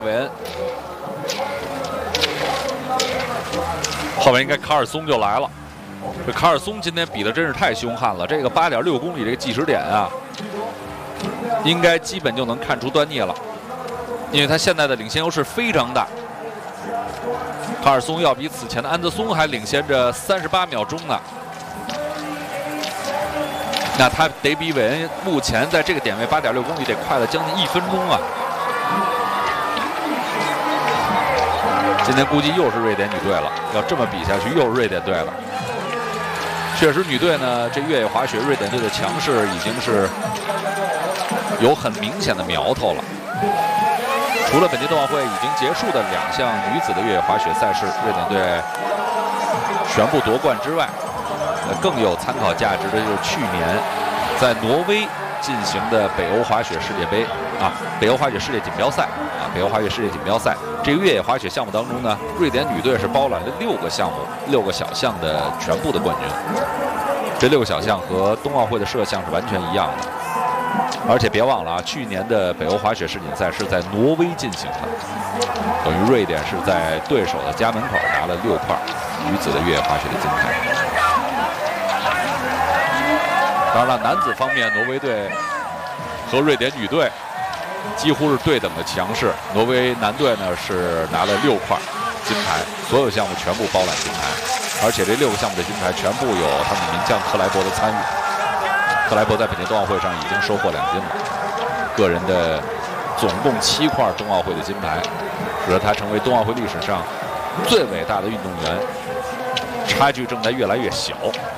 韦恩，后面应该卡尔松就来了。这卡尔松今天比的真是太凶悍了，这个8.6公里这个计时点啊，应该基本就能看出端倪了，因为他现在的领先优势非常大。卡尔松要比此前的安德松还领先着38秒钟呢。那他得比韦恩目前在这个点位8.6公里得快了将近1分钟啊。 今天估计又是瑞典女队了，要这么比下去，又是瑞典队了。确实，女队呢，这越野滑雪瑞典队的强势已经是有很明显的苗头了。除了本届冬奥会已经结束的2项女子的越野滑雪赛事，瑞典队全部夺冠之外，更有参考价值的就是去年在挪威进行的北欧滑雪世界杯啊，北欧滑雪世界锦标赛啊，北欧滑雪世界锦标赛。 这个越野滑雪项目当中呢，瑞典女队是包揽了6个项目、6个小项的全部的冠军。这6个小项和冬奥会的设项是完全一样的。而且别忘了啊，去年的北欧滑雪世锦赛是在挪威进行的，等于瑞典是在对手的家门口拿了6块女子的越野滑雪的金牌。当然了，男子方面，挪威队和瑞典女队 几乎是对等的强势。挪威男队呢是拿了6块金牌，所有项目全部包揽金牌，而且这6个项目的金牌全部有他们名将克莱伯的参与。克莱伯在本届冬奥会上已经收获2金了，个人的总共7块冬奥会的金牌，使得他成为冬奥会历史上最伟大的运动员，差距正在越来越小。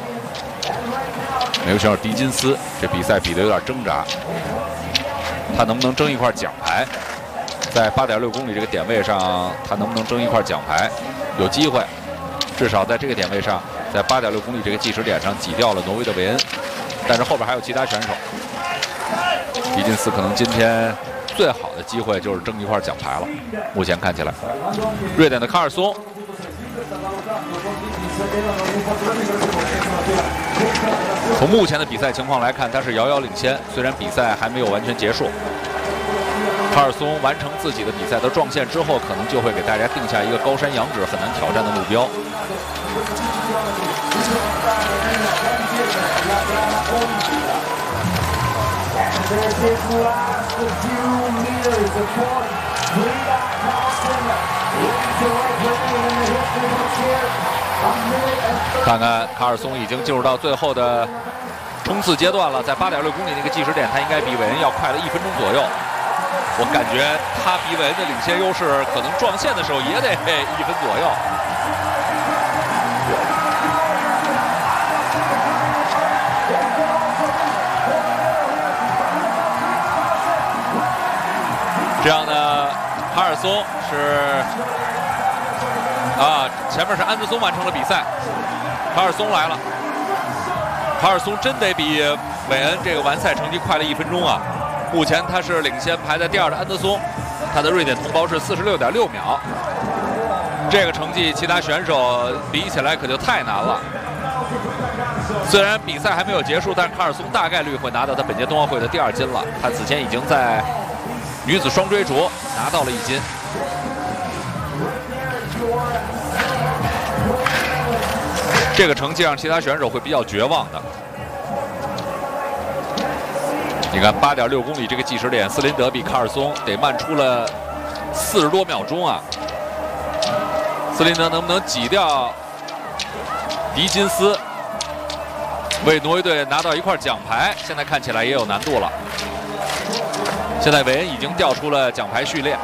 美国选手迪金斯这比赛比得有点挣扎。 他能不能争一块奖牌？在8.6公里这个点位上，他能不能争一块奖牌？有机会，至少在这个点位上，在8.6公里这个计时点上挤掉了挪威的韦恩，但是后边还有其他选手。迪金斯可能今天最好的机会就是争一块奖牌了。目前看起来，瑞典的卡尔松。 从目前的比赛情况来看，他是遥遥领先。虽然比赛还没有完全结束，卡尔松完成自己的比赛的撞线之后，可能就会给大家定下一个高山仰止、很难挑战的目标。看看卡尔松已经进入到最后的冲刺阶段了，在8.6公里那个计时点，他应该比韦恩要快了1分钟左右。我感觉他比韦恩的领先优势，可能撞线的时候也得1分左右。这样呢，卡尔松是。 前面是安德松完成了比赛，卡尔松来了。卡尔松真得比韦恩这个完赛成绩快了1分钟啊！目前他是领先排在第2的安德松，他的瑞典同胞是46.6秒。这个成绩其他选手比起来可就太难了。虽然比赛还没有结束，但是卡尔松大概率会拿到他本届冬奥会的第2金了。他此前已经在女子双追逐拿到了1金。 这个成绩让其他选手会比较绝望的。你看，8.6公里这个计时点，斯林德比卡尔松得慢出了40多秒钟啊！斯林德能不能挤掉迪金斯，为挪威队拿到一块奖牌？现在看起来也有难度了。现在韦恩已经调出了奖牌序列。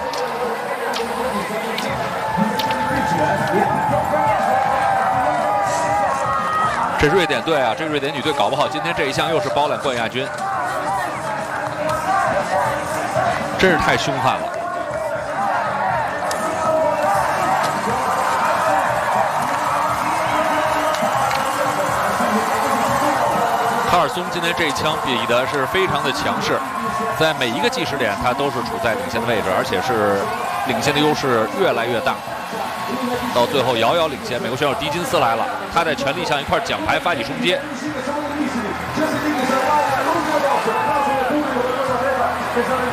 这瑞典队啊，这瑞典女队搞不好今天这一项又是包揽冠亚军，真是太凶悍了。卡尔松今天这一枪比的是非常的强势，在每一个计时点他都是处在领先的位置，而且是领先的优势越来越大。 到最后遥遥领先，美国选手迪金斯来了，他在全力向一块奖牌发起冲击。 这是